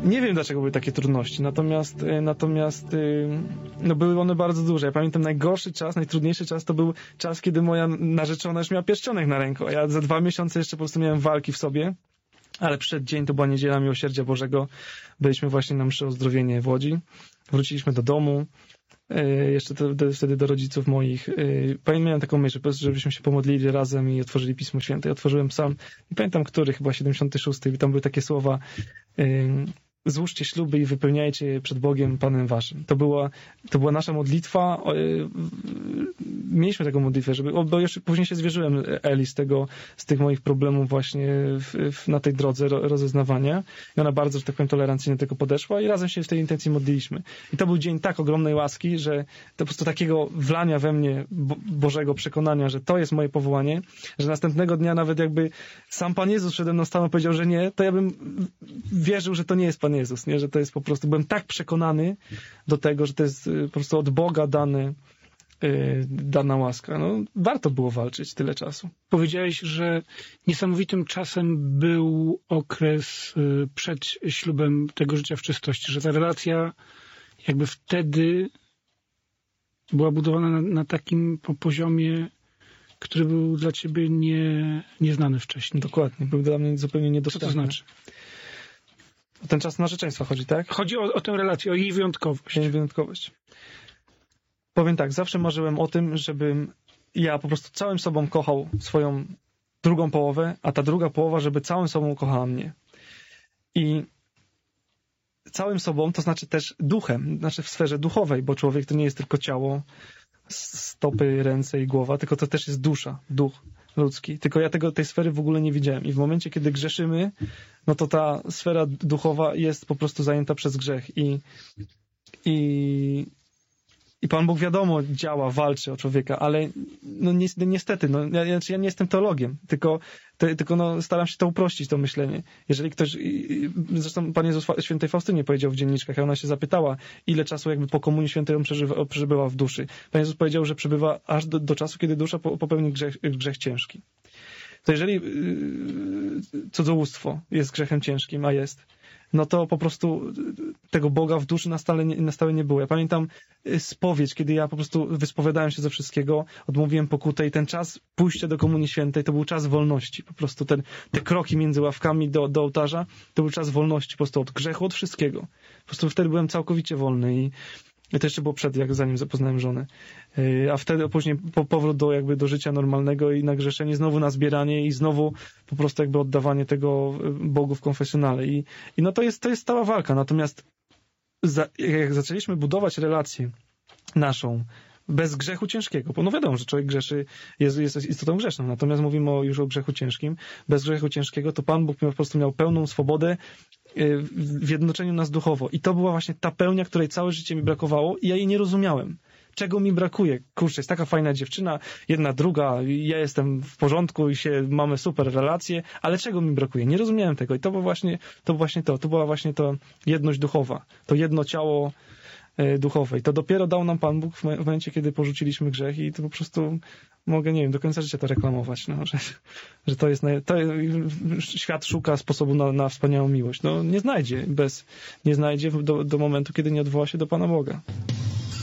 Nie wiem, dlaczego były takie trudności, natomiast no były one bardzo duże. Ja pamiętam najgorszy czas, najtrudniejszy czas to był czas, kiedy moja narzeczona już miała pierścionek na ręku, a ja za 2 miesiące jeszcze po prostu miałem walki w sobie, ale przyszedł dzień, to była Niedziela Miłosierdzia Bożego, byliśmy właśnie na mszy o uzdrowienie w Łodzi, wróciliśmy do domu, jeszcze wtedy do rodziców moich. Miałem taką myśl, żebyśmy się pomodlili razem i otworzyli Pismo Święte. Otworzyłem psalm, nie pamiętam który, chyba 76, i tam były takie słowa: złóżcie śluby i wypełniajcie je przed Bogiem, Panem waszym. To była nasza modlitwa. Mieliśmy taką modlitwę, bo już później się zwierzyłem Eli z tych moich problemów właśnie na tej drodze rozeznawania. I ona bardzo, że tak powiem, tolerancyjnie do tego podeszła i razem się w tej intencji modliliśmy. I to był dzień tak ogromnej łaski, że to po prostu takiego wlania we mnie Bożego przekonania, że to jest moje powołanie, że następnego dnia nawet jakby sam Pan Jezus przede mną stał i powiedział, że nie, to ja bym wierzył, że to nie jest Pan Jezus, nie? Że to jest po prostu, byłem tak przekonany do tego, że to jest po prostu od Boga dana łaska. No, warto było walczyć tyle czasu. Powiedziałeś, że niesamowitym czasem był okres przed ślubem tego życia w czystości, że ta relacja jakby wtedy była budowana na takim poziomie, który był dla ciebie nieznany wcześniej. Dokładnie, był dla mnie zupełnie niedostępny. Co to znaczy? O ten czas narzeczeństwa chodzi, tak? Chodzi o tę relację, o jej wyjątkowość. Jej wyjątkowość. Powiem tak, zawsze marzyłem o tym, żebym ja po prostu całym sobą kochał swoją drugą połowę, a ta druga połowa, żeby całym sobą kochała mnie. I całym sobą, to znaczy też duchem, znaczy w sferze duchowej, bo człowiek to nie jest tylko ciało, stopy, ręce i głowa, tylko to też jest dusza, duch ludzki. Tylko ja tej sfery w ogóle nie widziałem. I w momencie, kiedy grzeszymy, no to ta sfera duchowa jest po prostu zajęta przez grzech. I Pan Bóg, wiadomo, działa, walczy o człowieka, ale no niestety, ja nie jestem teologiem, tylko no, staram się to uprościć, to myślenie. Jeżeli ktoś, zresztą Pan Jezus świętej Faustynie powiedział w dzienniczkach, a ona się zapytała, ile czasu jakby po Komunii Świętej on przebywa w duszy. Pan Jezus powiedział, że przebywa aż do czasu, kiedy dusza popełni grzech ciężki. To jeżeli cudzołóstwo jest grzechem ciężkim, a jest, no to po prostu tego Boga w duszy na stałe nie było. Ja pamiętam spowiedź, kiedy ja po prostu wyspowiadałem się ze wszystkiego, odmówiłem pokutę i ten czas pójścia do Komunii Świętej to był czas wolności. Po prostu te kroki między ławkami do ołtarza to był czas wolności, po prostu od grzechu, od wszystkiego. Po prostu wtedy byłem całkowicie wolny i to jeszcze było zanim zapoznałem żonę. A wtedy później powrót do życia normalnego i nagrzeszenie, znowu na zbieranie i znowu po prostu jakby oddawanie tego Bogu w konfesjonale. I no to jest stała walka. Natomiast jak zaczęliśmy budować relację naszą bez grzechu ciężkiego, bo no wiadomo, że człowiek grzeszy, jest istotą grzeszną, natomiast mówimy już o grzechu ciężkim. Bez grzechu ciężkiego to Pan Bóg po prostu miał pełną swobodę w jednoczeniu nas duchowo. I to była właśnie ta pełnia, której całe życie mi brakowało i ja jej nie rozumiałem. Czego mi brakuje? Kurczę, jest taka fajna dziewczyna, jedna, druga, ja jestem w porządku i mamy super relacje, ale czego mi brakuje? Nie rozumiałem tego i to była właśnie to jedność duchowa, to jedno ciało duchowe. I to dopiero dał nam Pan Bóg w momencie, kiedy porzuciliśmy grzech i to po prostu mogę, nie wiem, do końca życia to reklamować, no, że to jest, świat szuka sposobu na wspaniałą miłość. No, nie znajdzie do momentu, kiedy nie odwoła się do Pana Boga.